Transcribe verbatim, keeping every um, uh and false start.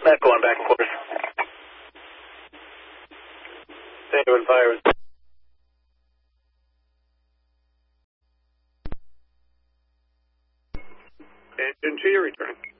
Echo on back and forth. Tango and fire. Engine two, you're returning.